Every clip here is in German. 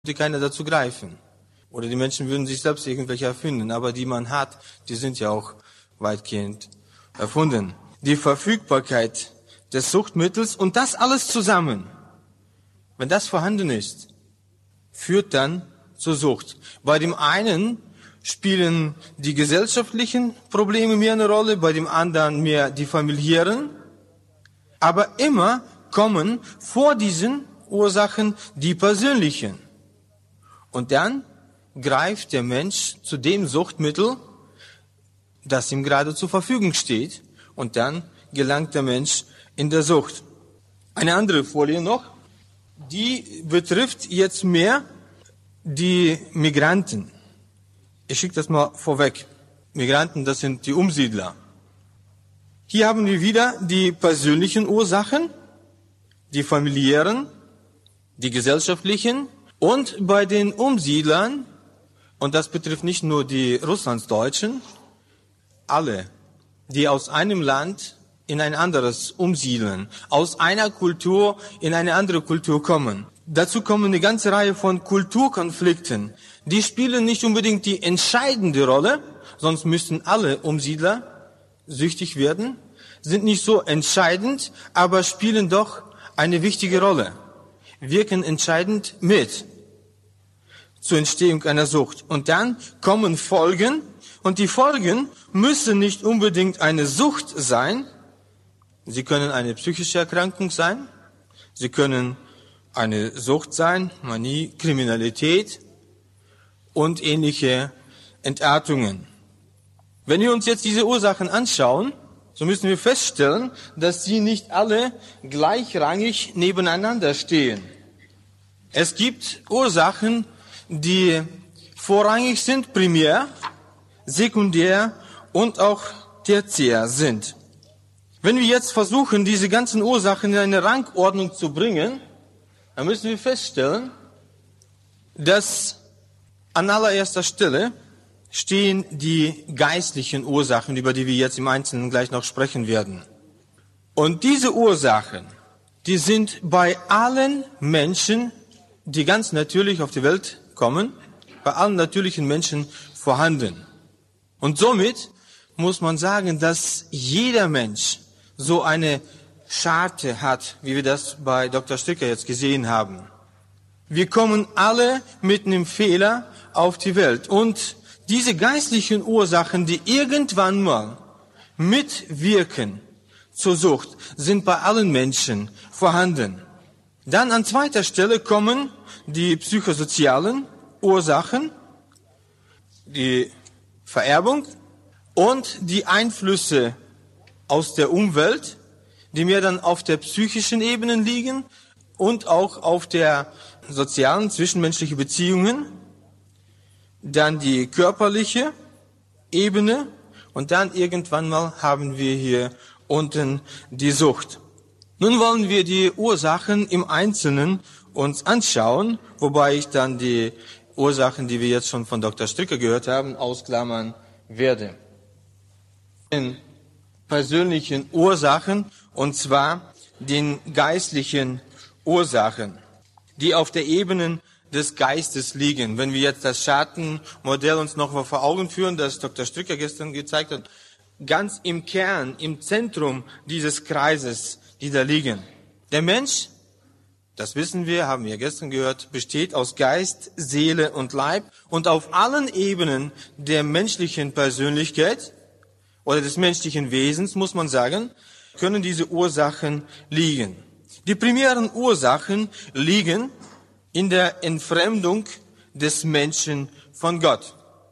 keiner dazu greifen. Oder die Menschen würden sich selbst irgendwelche erfinden, aber die man hat, die sind ja auch weitgehend erfunden. Die Verfügbarkeit des Suchtmittels und das alles zusammen, wenn das vorhanden ist, führt dann zur Sucht. Bei dem einen spielen die gesellschaftlichen Probleme mehr eine Rolle, bei dem anderen mehr die familiären. Aber immer kommen vor diesen Ursachen die persönlichen. Und dann greift der Mensch zu dem Suchtmittel, das ihm gerade zur Verfügung steht. Und dann gelangt der Mensch in der Sucht. Eine andere Folie noch, die betrifft jetzt mehr die Migranten. Ich schicke das mal vorweg. Migranten, das sind die Umsiedler. Hier haben wir wieder die persönlichen Ursachen, die familiären, die gesellschaftlichen und bei den Umsiedlern, und das betrifft nicht nur die Russlandsdeutschen, alle, die aus einem Land in ein anderes umsiedeln, aus einer Kultur in eine andere Kultur kommen. Dazu kommen eine ganze Reihe von Kulturkonflikten. Die spielen nicht unbedingt die entscheidende Rolle, sonst müssten alle Umsiedler süchtig werden, sind nicht so entscheidend, aber spielen doch eine wichtige Rolle, wirken entscheidend mit zur Entstehung einer Sucht. Und dann kommen Folgen, und die Folgen müssen nicht unbedingt eine Sucht sein. Sie können eine psychische Erkrankung sein, sie können eine Sucht sein, Manie, Kriminalität und ähnliche Entartungen. Wenn wir uns jetzt diese Ursachen anschauen, so müssen wir feststellen, dass sie nicht alle gleichrangig nebeneinander stehen. Es gibt Ursachen, die vorrangig sind, primär, sekundär und auch tertiär sind. Wenn wir jetzt versuchen, diese ganzen Ursachen in eine Rangordnung zu bringen, dann müssen wir feststellen, dass an allererster Stelle stehen die geistlichen Ursachen, über die wir jetzt im Einzelnen gleich noch sprechen werden. Und diese Ursachen, die sind bei allen Menschen, die ganz natürlich auf die Welt kommen, bei allen natürlichen Menschen vorhanden. Und somit muss man sagen, dass jeder Mensch so eine Scharte hat, wie wir das bei Dr. Stricker jetzt gesehen haben. Wir kommen alle mit einem Fehler auf die Welt. Und diese geistlichen Ursachen, die irgendwann mal mitwirken zur Sucht, sind bei allen Menschen vorhanden. Dann an zweiter Stelle kommen die psychosozialen Ursachen, die Vererbung und die Einflüsse aus der Umwelt, die mehr dann auf der psychischen Ebene liegen und auch auf der sozialen, zwischenmenschlichen Beziehungen, dann die körperliche Ebene und dann irgendwann mal haben wir hier unten die Sucht. Nun wollen wir die Ursachen im Einzelnen uns anschauen, wobei ich dann die Ursachen, die wir jetzt schon von Dr. Stricker gehört haben, ausklammern werde. In persönlichen Ursachen, und zwar den geistlichen Ursachen, die auf der Ebene des Geistes liegen. Wenn wir jetzt das Schattenmodell uns noch mal vor Augen führen, das Dr. Stricker gestern gezeigt hat, ganz im Kern, im Zentrum dieses Kreises, die da liegen. Der Mensch, das wissen wir, haben wir gestern gehört, besteht aus Geist, Seele und Leib, und auf allen Ebenen der menschlichen Persönlichkeit oder des menschlichen Wesens, muss man sagen, können diese Ursachen liegen. Die primären Ursachen liegen in der Entfremdung des Menschen von Gott.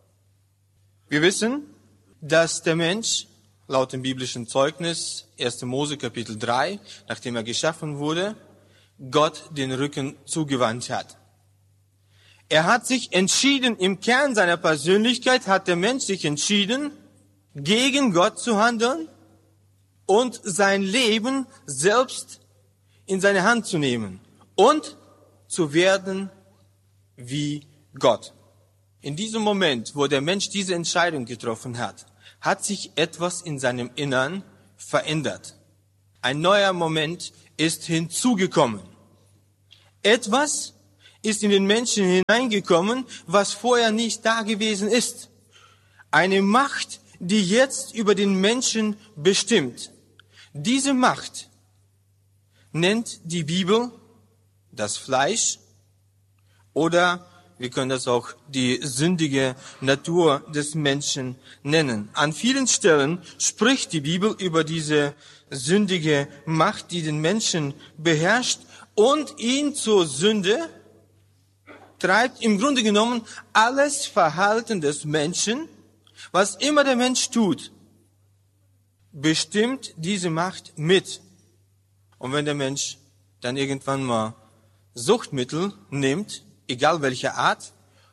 Wir wissen, dass der Mensch laut dem biblischen Zeugnis 1. Mose Kapitel 3, nachdem er geschaffen wurde, Gott den Rücken zugewandt hat. Er hat sich entschieden, im Kern seiner Persönlichkeit hat der Mensch sich entschieden, gegen Gott zu handeln und sein Leben selbst in seine Hand zu nehmen und zu werden wie Gott. In diesem Moment, wo der Mensch diese Entscheidung getroffen hat, hat sich etwas in seinem Innern verändert. Ein neuer Moment ist hinzugekommen. Etwas ist in den Menschen hineingekommen, was vorher nicht da gewesen ist. Eine Macht, die jetzt über den Menschen bestimmt. Diese Macht nennt die Bibel das Fleisch oder wir können das auch die sündige Natur des Menschen nennen. An vielen Stellen spricht die Bibel über diese sündige Macht, die den Menschen beherrscht und ihn zur Sünde treibt. Im Grunde genommen alles Verhalten des Menschen, was immer der Mensch tut, bestimmt diese Macht mit. Und wenn der Mensch dann irgendwann mal Suchtmittel nimmt, egal welcher Art,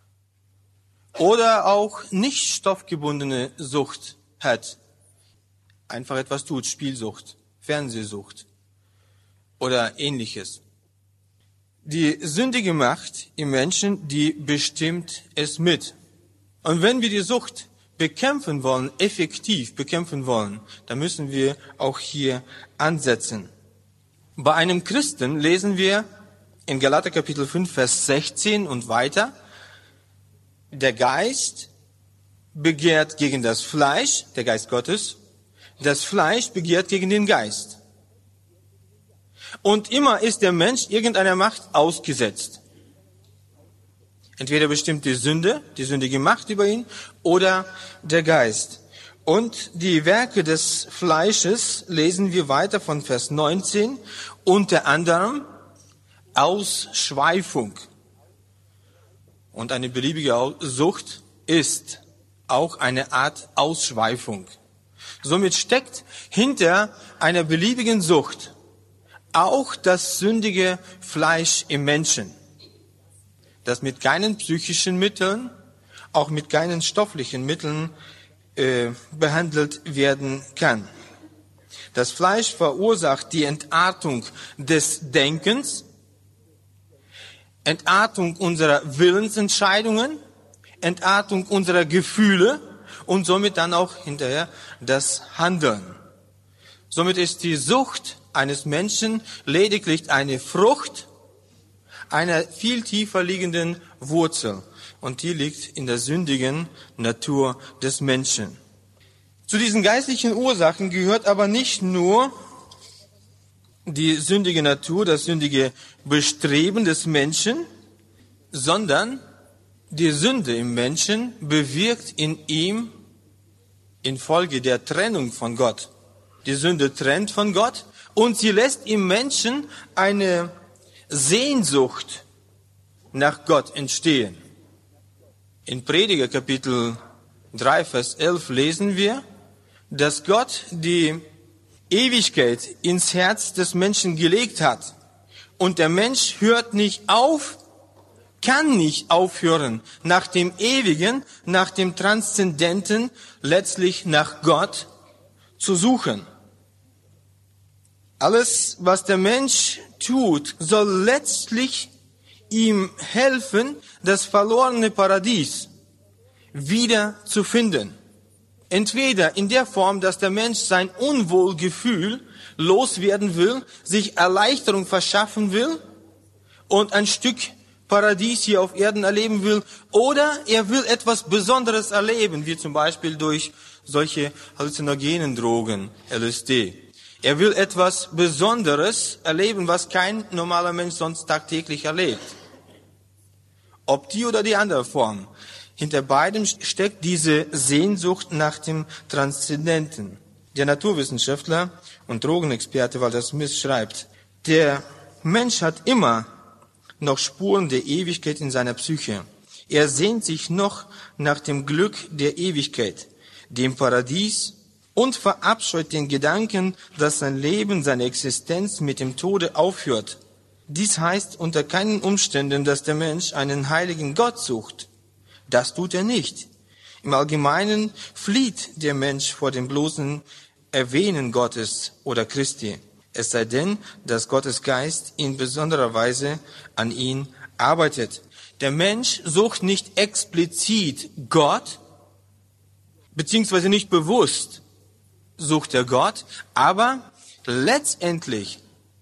oder auch nicht stoffgebundene Sucht hat, einfach etwas tut, Spielsucht, Fernsehsucht oder ähnliches. Die sündige Macht im Menschen, die bestimmt es mit. Und wenn wir die Sucht bekämpfen wollen, effektiv bekämpfen wollen, dann müssen wir auch hier ansetzen. Bei einem Christen lesen wir in Galater Kapitel 5, Vers 16 und weiter, der Geist begehrt gegen das Fleisch, der Geist Gottes, das Fleisch begehrt gegen den Geist. Und immer ist der Mensch irgendeiner Macht ausgesetzt. Entweder bestimmt die Sünde, die sündige Macht über ihn, oder der Geist. Und die Werke des Fleisches lesen wir weiter von Vers 19, unter anderem Ausschweifung. Und eine beliebige Sucht ist auch eine Art Ausschweifung. Somit steckt hinter einer beliebigen Sucht auch das sündige Fleisch im Menschen, das mit keinen psychischen Mitteln, auch mit keinen stofflichen Mitteln behandelt werden kann. Das Fleisch verursacht die Entartung des Denkens, Entartung unserer Willensentscheidungen, Entartung unserer Gefühle und somit dann auch hinterher das Handeln. Somit ist die Sucht eines Menschen lediglich eine Frucht einer viel tiefer liegenden Wurzel. Und die liegt in der sündigen Natur des Menschen. Zu diesen geistlichen Ursachen gehört aber nicht nur die sündige Natur, das sündige Bestreben des Menschen, sondern die Sünde im Menschen bewirkt in ihm infolge der Trennung von Gott. Die Sünde trennt von Gott und sie lässt im Menschen eine Sehnsucht nach Gott entstehen. In Prediger Kapitel 3, Vers 11 lesen wir, dass Gott die Ewigkeit ins Herz des Menschen gelegt hat. Und der Mensch hört nicht auf, kann nicht aufhören, nach dem Ewigen, nach dem Transzendenten, letztlich nach Gott zu suchen. Alles, was der Mensch tut, soll letztlich ihm helfen, das verlorene Paradies wieder zu finden. Entweder in der Form, dass der Mensch sein Unwohlgefühl loswerden will, sich Erleichterung verschaffen will und ein Stück Paradies hier auf Erden erleben will, oder er will etwas Besonderes erleben, wie zum Beispiel durch solche halluzinogenen Drogen, LSD. Er will etwas Besonderes erleben, was kein normaler Mensch sonst tagtäglich erlebt. Ob die oder die andere Form. Hinter beidem steckt diese Sehnsucht nach dem Transzendenten. Der Naturwissenschaftler und Drogenexperte Walter Smith schreibt, der Mensch hat immer noch Spuren der Ewigkeit in seiner Psyche. Er sehnt sich noch nach dem Glück der Ewigkeit, dem Paradies, und verabscheut den Gedanken, dass sein Leben, seine Existenz mit dem Tode aufhört. Dies heißt unter keinen Umständen, dass der Mensch einen heiligen Gott sucht. Das tut er nicht. Im Allgemeinen flieht der Mensch vor dem bloßen Erwähnen Gottes oder Christi. Es sei denn, dass Gottes Geist in besonderer Weise an ihn arbeitet. Der Mensch sucht nicht explizit Gott, beziehungsweise nicht bewusst sucht er Gott, aber letztendlich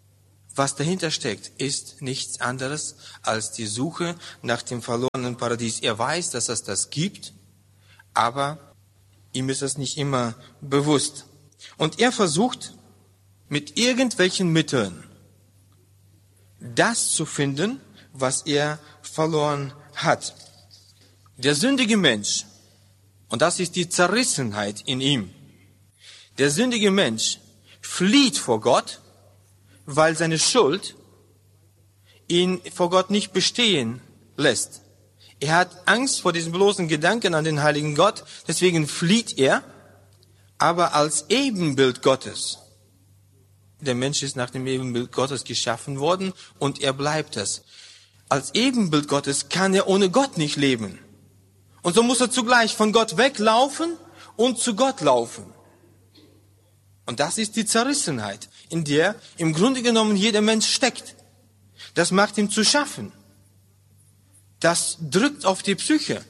was dahinter steckt, ist nichts anderes als die Suche nach dem verlorenen Paradies. Er weiß, dass es das gibt, aber ihm ist es nicht immer bewusst. Und er versucht mit irgendwelchen Mitteln das zu finden, was er verloren hat. Der sündige Mensch, und das ist die Zerrissenheit in ihm, der sündige Mensch flieht vor Gott, weil seine Schuld ihn vor Gott nicht bestehen lässt. Er hat Angst vor diesem bloßen Gedanken an den heiligen Gott, deswegen flieht er, aber als Ebenbild Gottes. Der Mensch ist nach dem Ebenbild Gottes geschaffen worden und er bleibt es. Als Ebenbild Gottes kann er ohne Gott nicht leben. Und so muss er zugleich von Gott weglaufen und zu Gott laufen. Und das ist die Zerrissenheit, in der im Grunde genommen jeder Mensch steckt. Das macht ihm zu schaffen. Das drückt auf die Psyche.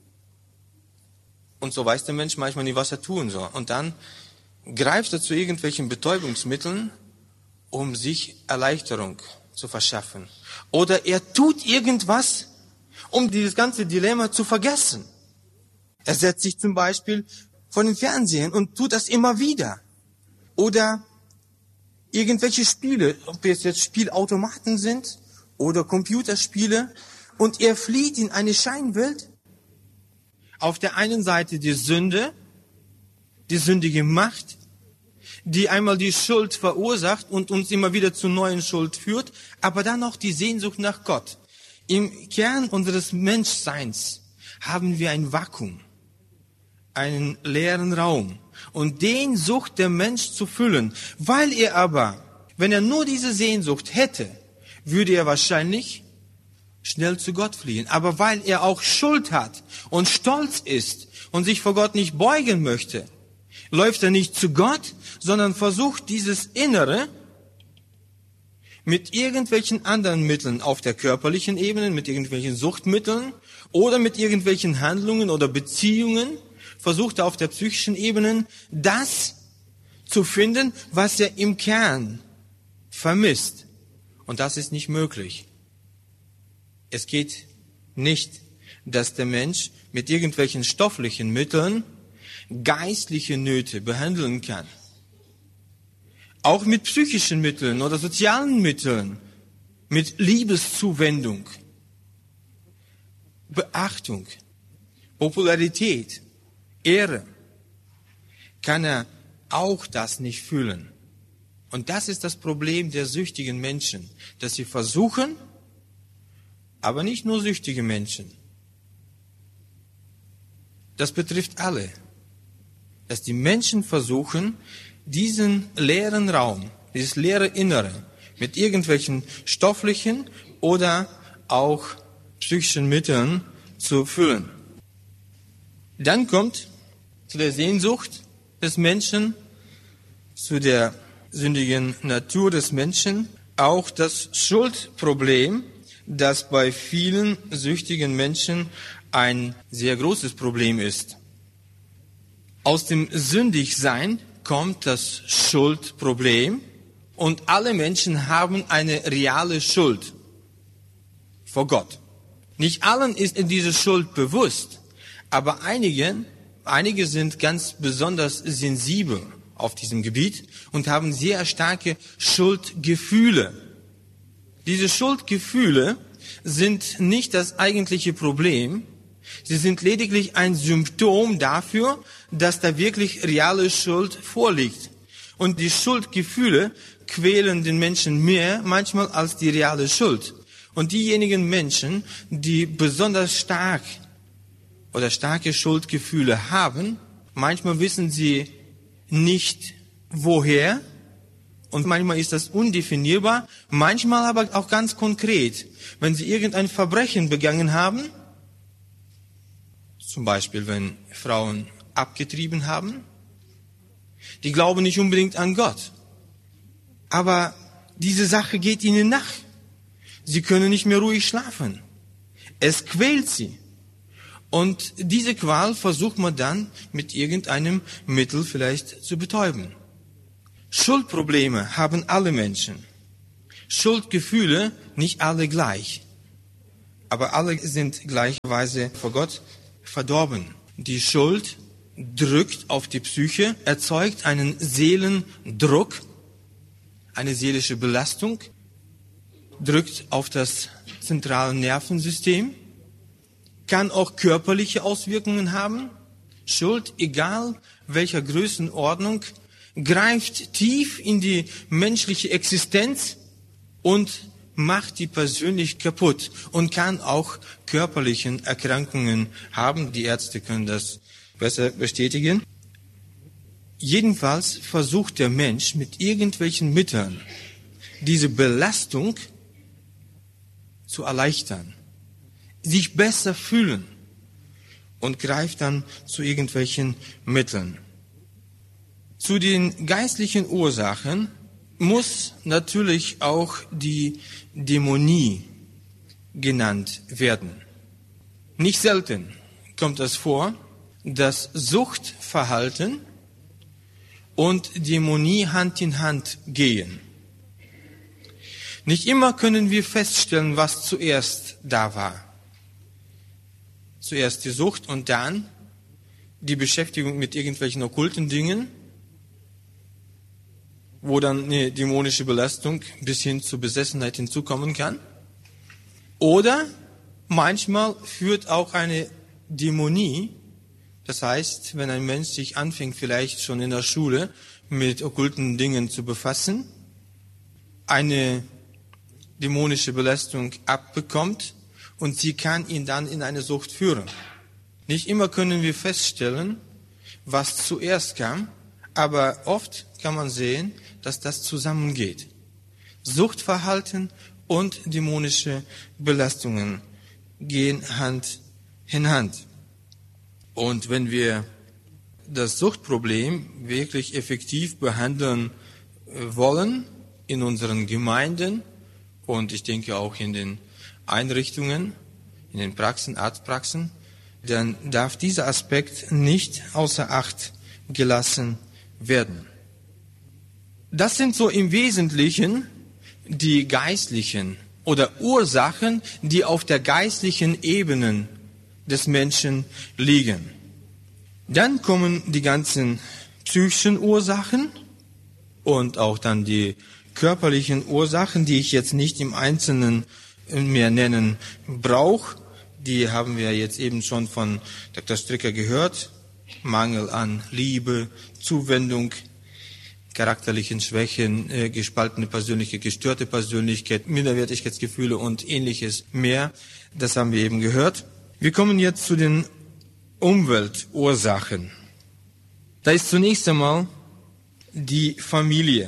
Und so weiß der Mensch manchmal nicht, was er tun soll. Und dann greift er zu irgendwelchen Betäubungsmitteln, um sich Erleichterung zu verschaffen. Oder er tut irgendwas, um dieses ganze Dilemma zu vergessen. Er setzt sich zum Beispiel vor den Fernsehen und tut das immer wieder. Oder irgendwelche Spiele, ob es jetzt Spielautomaten sind oder Computerspiele, und er flieht in eine Scheinwelt. Auf der einen Seite die Sünde, die sündige Macht, die einmal die Schuld verursacht und uns immer wieder zu neuen Schuld führt, aber dann noch die Sehnsucht nach Gott. Im Kern unseres Menschseins haben wir ein Vakuum, einen leeren Raum. Und den sucht der Mensch zu füllen. Weil er aber, wenn er nur diese Sehnsucht hätte, würde er wahrscheinlich schnell zu Gott fliehen. Aber weil er auch Schuld hat und stolz ist und sich vor Gott nicht beugen möchte, läuft er nicht zu Gott, sondern versucht dieses Innere mit irgendwelchen anderen Mitteln auf der körperlichen Ebene, mit irgendwelchen Suchtmitteln oder mit irgendwelchen Handlungen oder Beziehungen, versucht er auf der psychischen Ebene das zu finden, was er im Kern vermisst. Und das ist nicht möglich. Es geht nicht, dass der Mensch mit irgendwelchen stofflichen Mitteln geistliche Nöte behandeln kann. Auch mit psychischen Mitteln oder sozialen Mitteln, mit Liebeszuwendung, Beachtung, Popularität, Ehre, kann er auch das nicht fühlen. Und das ist das Problem der süchtigen Menschen, dass sie versuchen, aber nicht nur süchtige Menschen. Das betrifft alle. Dass die Menschen versuchen, diesen leeren Raum, dieses leere Innere mit irgendwelchen stofflichen oder auch psychischen Mitteln zu füllen. Dann kommt zu der Sehnsucht des Menschen, zu der sündigen Natur des Menschen auch das Schuldproblem, das bei vielen süchtigen Menschen ein sehr großes Problem ist. Aus dem Sündigsein kommt das Schuldproblem und alle Menschen haben eine reale Schuld vor Gott. Nicht allen ist diese Schuld bewusst, aber einige sind ganz besonders sensibel auf diesem Gebiet und haben sehr starke Schuldgefühle. Diese Schuldgefühle sind nicht das eigentliche Problem, sie sind lediglich ein Symptom dafür, dass da wirklich reale Schuld vorliegt. Und die Schuldgefühle quälen den Menschen mehr manchmal als die reale Schuld. Und diejenigen Menschen, die besonders starke Schuldgefühle haben, manchmal wissen sie nicht woher und manchmal ist das undefinierbar, manchmal aber auch ganz konkret. Wenn sie irgendein Verbrechen begangen haben, zum Beispiel wenn Frauen abgetrieben haben, die glauben nicht unbedingt an Gott. Aber diese Sache geht ihnen nach. Sie können nicht mehr ruhig schlafen. Es quält sie. Und diese Qual versucht man dann mit irgendeinem Mittel vielleicht zu betäuben. Schuldprobleme haben alle Menschen. Schuldgefühle nicht alle gleich. Aber alle sind gleicherweise vor Gott verdorben. Die Schuld drückt auf die Psyche, erzeugt einen Seelendruck, eine seelische Belastung, drückt auf das zentrale Nervensystem, kann auch körperliche Auswirkungen haben. Schuld, egal welcher Größenordnung, greift tief in die menschliche Existenz und macht die persönlich kaputt und kann auch körperlichen Erkrankungen haben. Die Ärzte können das besser bestätigen. Jedenfalls versucht der Mensch mit irgendwelchen Mitteln diese Belastung zu erleichtern, sich besser fühlen und greift dann zu irgendwelchen Mitteln. Zu den geistlichen Ursachen muss natürlich auch die Dämonie genannt werden. Nicht selten kommt es vor, dass Suchtverhalten und Dämonie Hand in Hand gehen. Nicht immer können wir feststellen, was zuerst da war. Zuerst die Sucht und dann die Beschäftigung mit irgendwelchen okkulten Dingen, wo dann eine dämonische Belastung bis hin zur Besessenheit hinzukommen kann. Oder manchmal führt auch eine Dämonie, das heißt, wenn ein Mensch sich anfängt, vielleicht schon in der Schule mit okkulten Dingen zu befassen, eine dämonische Belastung abbekommt und sie kann ihn dann in eine Sucht führen. Nicht immer können wir feststellen, was zuerst kam, aber oft kann man sehen, dass das zusammengeht. Suchtverhalten und dämonische Belastungen gehen Hand in Hand. Und wenn wir das Suchtproblem wirklich effektiv behandeln wollen in unseren Gemeinden und ich denke auch in den Einrichtungen, in den Praxen, Arztpraxen, dann darf dieser Aspekt nicht außer Acht gelassen werden. Das sind so im Wesentlichen die geistlichen oder Ursachen, die auf der geistlichen Ebene des Menschen liegen. Dann kommen die ganzen psychischen Ursachen und auch dann die körperlichen Ursachen, die ich jetzt nicht im Einzelnen mehr nennen brauche. Die haben wir jetzt eben schon von Dr. Stricker gehört. Mangel an Liebe, Zuwendung, charakterlichen Schwächen, gespaltene Persönlichkeit, gestörte Persönlichkeit, Minderwertigkeitsgefühle und ähnliches mehr. Das haben wir eben gehört. Wir kommen jetzt zu den Umweltursachen. Da ist zunächst einmal die Familie.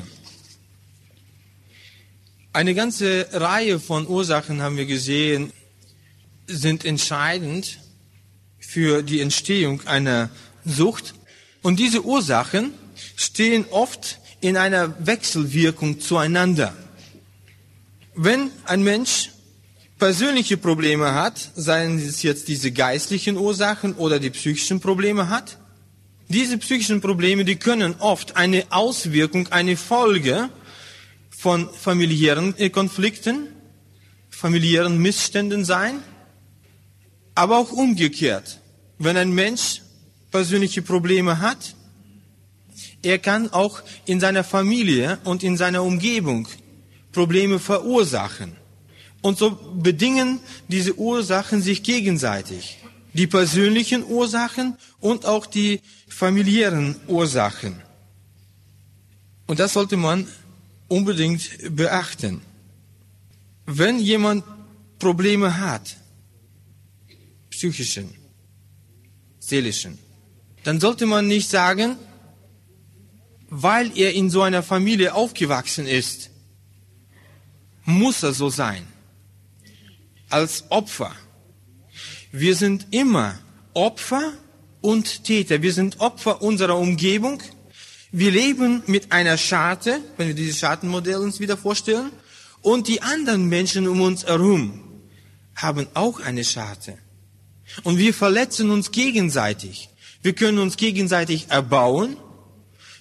Eine ganze Reihe von Ursachen haben wir gesehen, sind entscheidend für die Entstehung einer Sucht. Und diese Ursachen stehen oft in einer Wechselwirkung zueinander. Wenn ein Mensch persönliche Probleme hat, seien es jetzt diese geistlichen Ursachen oder die psychischen Probleme hat, diese psychischen Probleme, die können oft eine Auswirkung, eine Folge von familiären Konflikten, familiären Missständen sein, aber auch umgekehrt. Wenn ein Mensch persönliche Probleme hat, er kann auch in seiner Familie und in seiner Umgebung Probleme verursachen. Und so bedingen diese Ursachen sich gegenseitig. Die persönlichen Ursachen und auch die familiären Ursachen. Und das sollte man unbedingt beachten. Wenn jemand Probleme hat, psychischen, seelischen, dann sollte man nicht sagen, weil er in so einer Familie aufgewachsen ist, muss er so sein. Als Opfer. Wir sind immer Opfer und Täter. Wir sind Opfer unserer Umgebung. Wir leben mit einer Scharte, wenn wir dieses Schattenmodell uns wieder vorstellen, und die anderen Menschen um uns herum haben auch eine Scharte. Und wir verletzen uns gegenseitig. Wir können uns gegenseitig erbauen.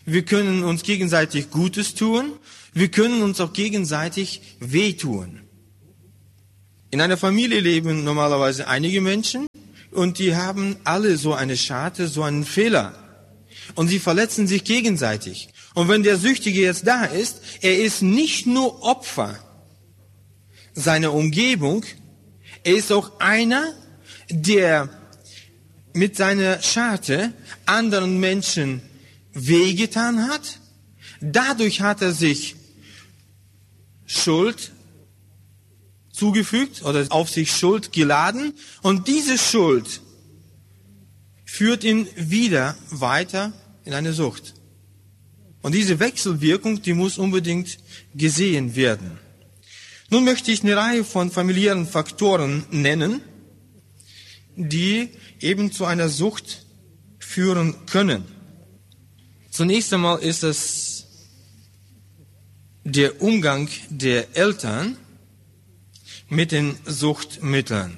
Wir können uns gegenseitig Gutes tun. Wir können uns auch gegenseitig wehtun. In einer Familie leben normalerweise einige Menschen und die haben alle so eine Scharte, so einen Fehler. Und sie verletzen sich gegenseitig. Und wenn der Süchtige jetzt da ist, er ist nicht nur Opfer seiner Umgebung, er ist auch einer, der mit seiner Scharte anderen Menschen wehgetan hat. Dadurch hat er sich Schuld zugefügt oder auf sich Schuld geladen. Und diese Schuld führt ihn wieder weiter in eine Sucht. Und diese Wechselwirkung, die muss unbedingt gesehen werden. Nun möchte ich eine Reihe von familiären Faktoren nennen, die eben zu einer Sucht führen können. Zunächst einmal ist es der Umgang der Eltern mit den Suchtmitteln.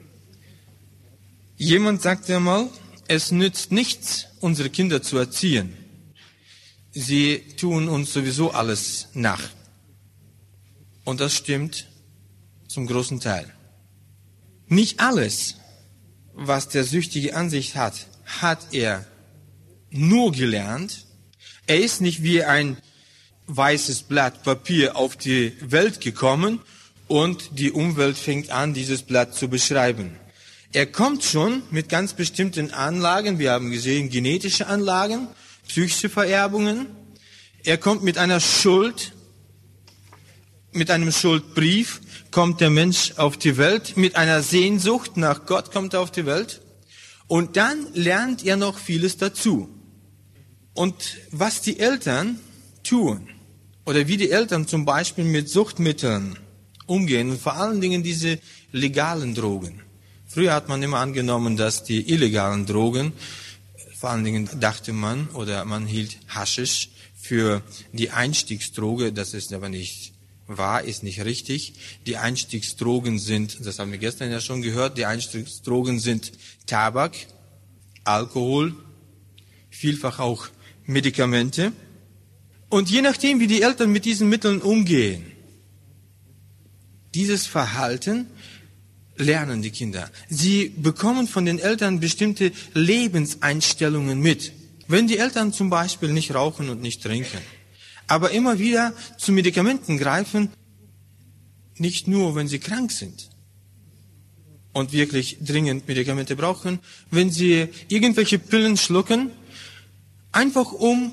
Jemand sagte einmal, es nützt nichts, unsere Kinder zu erziehen. Sie tun uns sowieso alles nach. Und das stimmt zum großen Teil. Nicht alles, was der Süchtige an sich hat, hat er nur gelernt. Er ist nicht wie ein weißes Blatt Papier auf die Welt gekommen und die Umwelt fängt an, dieses Blatt zu beschreiben. Er kommt schon mit ganz bestimmten Anlagen, wir haben gesehen, genetische Anlagen, psychische Vererbungen. Er kommt mit einer Schuld, mit einem Schuldbrief kommt der Mensch auf die Welt, mit einer Sehnsucht nach Gott kommt er auf die Welt und dann lernt er noch vieles dazu. Und was die Eltern tun, oder wie die Eltern zum Beispiel mit Suchtmitteln umgehen, und vor allen Dingen diese legalen Drogen. Früher hat man immer angenommen, dass die illegalen Drogen, vor allen Dingen dachte man, oder man hielt Haschisch für die Einstiegsdroge, das ist aber nicht wahr, ist nicht richtig. Die Einstiegsdrogen sind, das haben wir gestern ja schon gehört, die Einstiegsdrogen sind Tabak, Alkohol, vielfach auch Medikamente. Und je nachdem, wie die Eltern mit diesen Mitteln umgehen, dieses Verhalten lernen die Kinder. Sie bekommen von den Eltern bestimmte Lebenseinstellungen mit. Wenn die Eltern zum Beispiel nicht rauchen und nicht trinken, aber immer wieder zu Medikamenten greifen, nicht nur, wenn sie krank sind und wirklich dringend Medikamente brauchen, wenn sie irgendwelche Pillen schlucken, einfach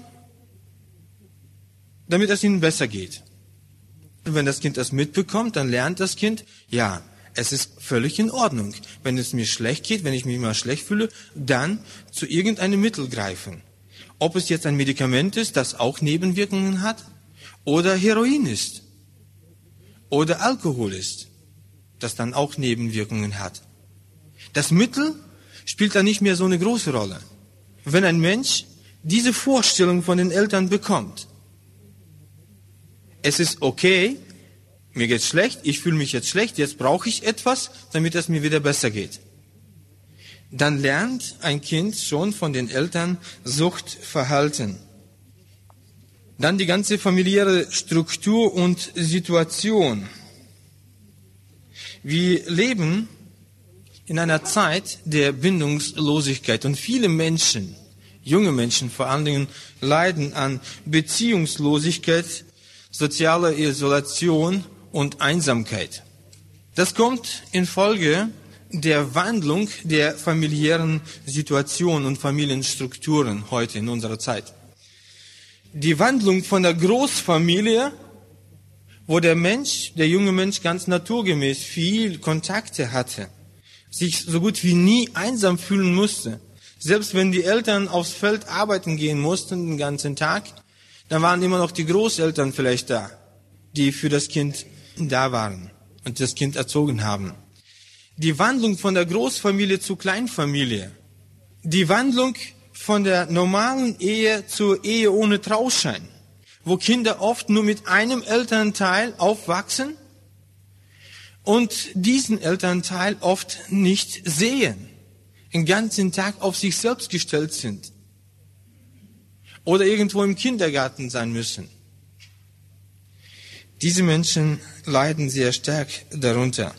damit es ihnen besser geht. Und wenn das Kind das mitbekommt, dann lernt das Kind, ja, es ist völlig in Ordnung. Wenn es mir schlecht geht, wenn ich mich mal schlecht fühle, dann zu irgendeinem Mittel greifen. Ob es jetzt ein Medikament ist, das auch Nebenwirkungen hat, oder Heroin ist, oder Alkohol ist, das dann auch Nebenwirkungen hat. Das Mittel spielt da nicht mehr so eine große Rolle. Wenn ein Mensch diese Vorstellung von den Eltern bekommt, es ist okay, mir geht's schlecht, ich fühle mich jetzt schlecht, jetzt brauche ich etwas, damit es mir wieder besser geht. Dann lernt ein Kind schon von den Eltern Suchtverhalten. Dann die ganze familiäre Struktur und Situation. Wir leben in einer Zeit der Bindungslosigkeit und viele Menschen, junge Menschen vor allen Dingen, leiden an Beziehungslosigkeit, sozialer Isolation und Einsamkeit. Das kommt infolge der Wandlung der familiären Situation und Familienstrukturen heute in unserer Zeit. Die Wandlung von der Großfamilie, wo der junge Mensch ganz naturgemäß viel Kontakte hatte, sich so gut wie nie einsam fühlen musste. Selbst wenn die Eltern aufs Feld arbeiten gehen mussten den ganzen Tag, dann waren immer noch die Großeltern vielleicht da, die für das Kind da waren und das Kind erzogen haben. Die Wandlung von der Großfamilie zur Kleinfamilie. Die Wandlung von der normalen Ehe zur Ehe ohne Trauschein, wo Kinder oft nur mit einem Elternteil aufwachsen und diesen Elternteil oft nicht sehen, den ganzen Tag auf sich selbst gestellt sind. oder irgendwo im Kindergarten sein müssen. Diese Menschen leiden sehr stark darunter.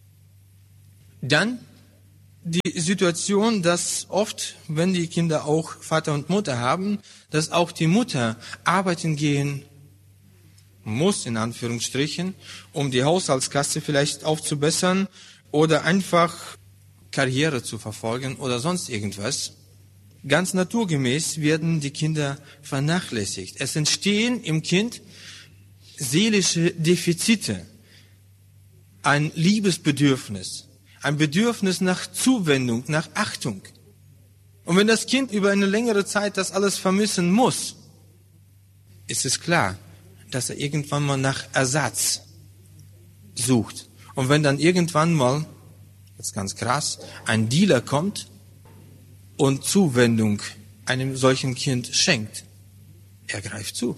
Dann die Situation, dass oft, wenn die Kinder auch Vater und Mutter haben, dass auch die Mutter arbeiten gehen muss, in Anführungsstrichen, um die Haushaltskasse vielleicht aufzubessern oder einfach Karriere zu verfolgen oder sonst irgendwas. Ganz naturgemäß werden die Kinder vernachlässigt. Es entstehen im Kind seelische Defizite, ein Liebesbedürfnis, ein Bedürfnis nach Zuwendung, nach Achtung. Und wenn das Kind über eine längere Zeit das alles vermissen muss, ist es klar, dass er irgendwann mal nach Ersatz sucht. Und wenn dann irgendwann mal, das ist ganz krass, ein Dealer kommt und Zuwendung einem solchen Kind schenkt, er greift zu.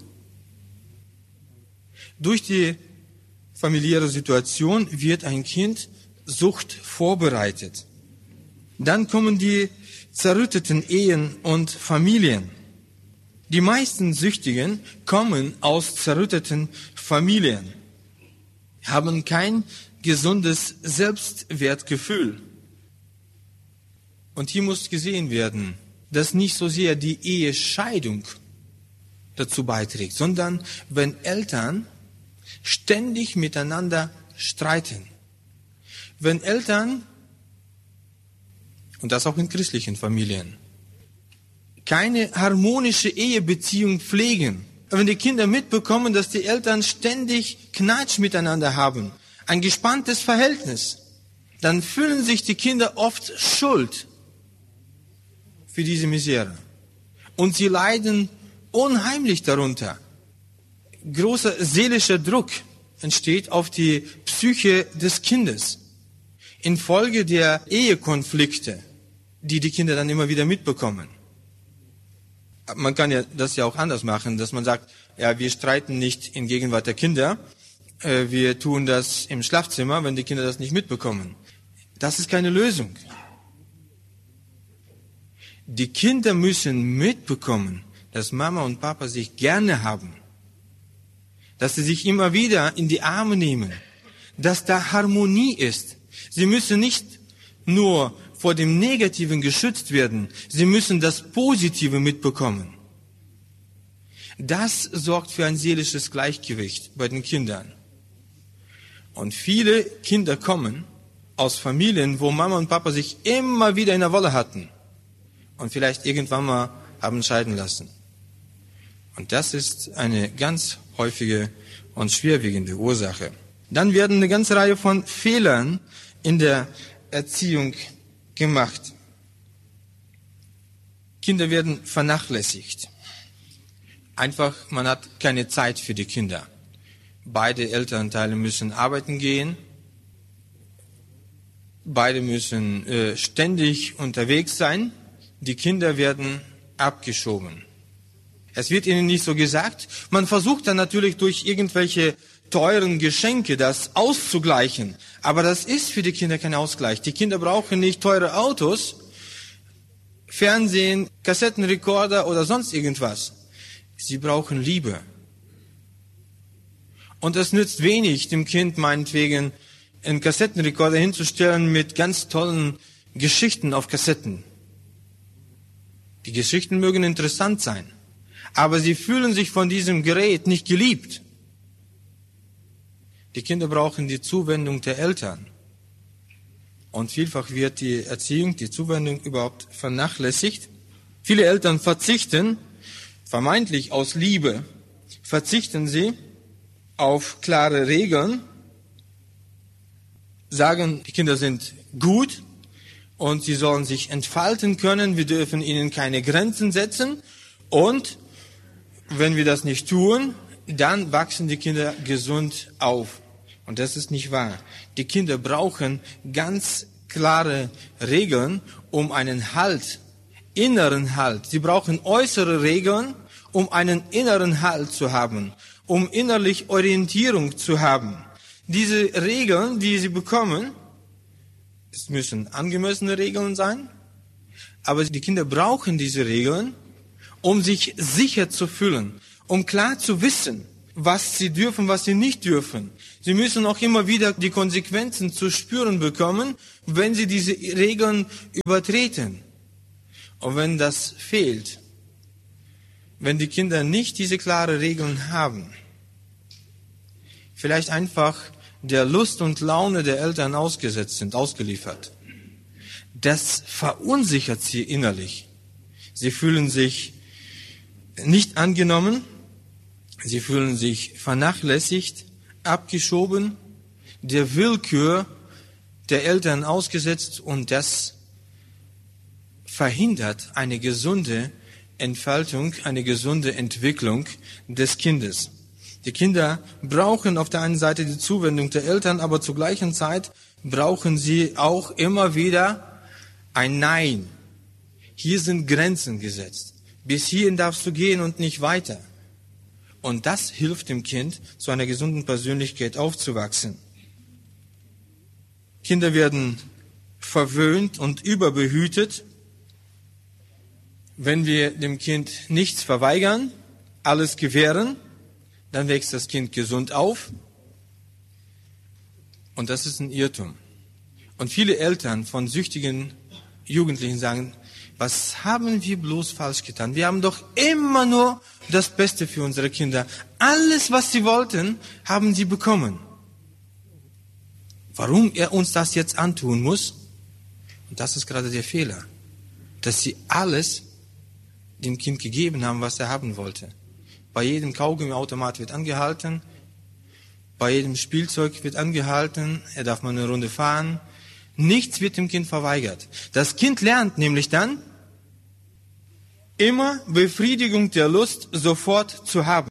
Durch die familiäre Situation wird ein Kind Sucht vorbereitet. Dann kommen die zerrütteten Ehen und Familien. Die meisten Süchtigen kommen aus zerrütteten Familien, haben kein gesundes Selbstwertgefühl. Und hier muss gesehen werden, dass nicht so sehr die Ehescheidung dazu beiträgt, sondern wenn Eltern ständig miteinander streiten. Wenn Eltern, und das auch in christlichen Familien, keine harmonische Ehebeziehung pflegen, wenn die Kinder mitbekommen, dass die Eltern ständig Knatsch miteinander haben, ein gespanntes Verhältnis, dann fühlen sich die Kinder oft schuld für diese Misere. Und sie leiden unheimlich darunter. Großer seelischer Druck entsteht auf die Psyche des Kindes infolge der Ehekonflikte, die die Kinder dann immer wieder mitbekommen. Man kann ja das ja auch anders machen, dass man sagt, ja, wir streiten nicht in Gegenwart der Kinder, wir tun das im Schlafzimmer, wenn die Kinder das nicht mitbekommen. Das ist keine Lösung. Die Kinder müssen mitbekommen, dass Mama und Papa sich gerne haben, dass sie sich immer wieder in die Arme nehmen, dass da Harmonie ist. Sie müssen nicht nur vor dem Negativen geschützt werden, sie müssen das Positive mitbekommen. Das sorgt für ein seelisches Gleichgewicht bei den Kindern. Und viele Kinder kommen aus Familien, wo Mama und Papa sich immer wieder in der Wolle hatten und vielleicht irgendwann mal haben scheiden lassen. Und das ist eine ganz häufige und schwerwiegende Ursache. Dann werden eine ganze Reihe von Fehlern in der Erziehung gemacht. Kinder werden vernachlässigt. Einfach, man hat keine Zeit für die Kinder. Beide Elternteile müssen arbeiten gehen. Beide müssen ständig unterwegs sein. Die Kinder werden abgeschoben. Es wird ihnen nicht so gesagt. Man versucht dann natürlich durch irgendwelche teuren Geschenke das auszugleichen. Aber das ist für die Kinder kein Ausgleich. Die Kinder brauchen nicht teure Autos, Fernsehen, Kassettenrekorder oder sonst irgendwas. Sie brauchen Liebe. Und es nützt wenig, dem Kind meinetwegen einen Kassettenrekorder hinzustellen mit ganz tollen Geschichten auf Kassetten. Die Geschichten mögen interessant sein, aber sie fühlen sich von diesem Gerät nicht geliebt. Die Kinder brauchen die Zuwendung der Eltern. Und vielfach wird die Erziehung, die Zuwendung überhaupt vernachlässigt. Viele Eltern verzichten, vermeintlich aus Liebe, verzichten sie auf klare Regeln, sagen, die Kinder sind gut und sie sollen sich entfalten können, wir dürfen ihnen keine Grenzen setzen und wenn wir das nicht tun, dann wachsen die Kinder gesund auf. Und das ist nicht wahr. Die Kinder brauchen ganz klare Regeln, um einen Halt, inneren Halt. Sie brauchen äußere Regeln, um einen inneren Halt zu haben, um innerlich Orientierung zu haben. Diese Regeln, die sie bekommen, es müssen angemessene Regeln sein, aber die Kinder brauchen diese Regeln, um sich sicher zu fühlen, um klar zu wissen, was sie dürfen, was sie nicht dürfen. Sie müssen auch immer wieder die Konsequenzen zu spüren bekommen, wenn sie diese Regeln übertreten. Und wenn das fehlt, wenn die Kinder nicht diese klaren Regeln haben, vielleicht einfach der Lust und Laune der Eltern ausgesetzt sind, ausgeliefert, das verunsichert sie innerlich. Sie fühlen sich nicht angenommen, sie fühlen sich vernachlässigt, abgeschoben, der Willkür der Eltern ausgesetzt, und das verhindert eine gesunde Entfaltung, eine gesunde Entwicklung des Kindes. Die Kinder brauchen auf der einen Seite die Zuwendung der Eltern, aber zur gleichen Zeit brauchen sie auch immer wieder ein Nein. Hier sind Grenzen gesetzt. Bis hierhin darfst du gehen und nicht weiter. Und das hilft dem Kind, zu einer gesunden Persönlichkeit aufzuwachsen. Kinder werden verwöhnt und überbehütet, wenn wir dem Kind nichts verweigern, alles gewähren, dann wächst das Kind gesund auf. Und das ist ein Irrtum. Und viele Eltern von süchtigen Jugendlichen sagen, was haben wir bloß falsch getan? Wir haben doch immer nur das Beste für unsere Kinder. Alles, was sie wollten, haben sie bekommen. Warum er uns das jetzt antun muss? Und das ist gerade der Fehler. Dass sie alles dem Kind gegeben haben, was er haben wollte. Bei jedem Kaugummiautomat wird angehalten, bei jedem Spielzeug wird angehalten, er darf mal eine Runde fahren. Nichts wird dem Kind verweigert. Das Kind lernt nämlich dann, immer Befriedigung der Lust sofort zu haben.